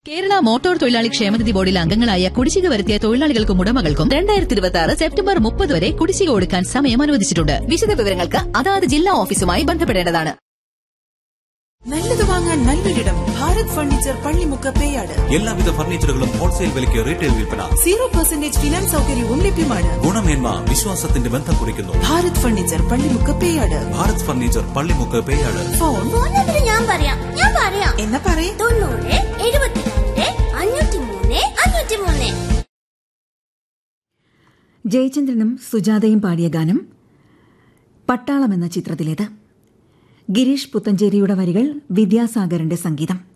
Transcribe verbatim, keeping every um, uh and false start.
Kerala motor തൊഴിലാളി ക്ഷേമനിധി ബോർഡിലെ അംഗങ്ങളായ കുടിശ്ശിക വരുത്തിയ തൊഴിലാളികൾക്കും ഉടമകൾക്കും രണ്ടായിരത്തി ഇരുപത്തി ആറ് സെപ്റ്റംബർ മുപ്പത് വരെ കുടിശ്ശിക കൊടുക്കാൻ സമയം അനുവദിച്ചിട്ടുണ്ട്. വിശദ വിവരങ്ങൾക്ക് അതാത് ജില്ലാ ഓഫീസുമായി ബന്ധപ്പെടേണ്ടതാണ്. നല്ലത് വാങ്ങാൻ നല്ലൊരിടം ഭാരത് ഫർണിച്ചർ പള്ളിമുക്ക് പേയാട്. എല്ലാവിധ ഫർണിച്ചറുകളും ഹോൾസെയിൽ വിലയ്ക്ക് റീറ്റെയിൽ വിൽപ്പന. സീറോ പെർസെന്റേജ് ഫിനാൻസ് സൗകര്യവും ലഭ്യമാണ്. ഗുണമേന്മ വിശ്വാസത്തിന്റെ ബന്ധം കുറിക്കുന്നു. Bharat furniture Pallimukku Peyad. Bharat furniture Pallimukku Peyad. Phone ഞാൻ പറയാം ഞാൻ പറയാം എന്നാ പറയേ തൊണ്ണൂറ് എഴുപത്തിരണ്ട് അഞ്ഞൂറ്റി മൂന്ന് അഞ്ഞൂറ്റി മൂന്ന്. ജയചന്ദ്രനും സുജാതയും പാടിയ ഗാനം പട്ടാളം എന്ന ചിത്രത്തിലേത്. ഗിരീഷ് പുത്തഞ്ചേരിയുടെ വരികൾ, വിദ്യാസാഗറിന്റെ സംഗീതം.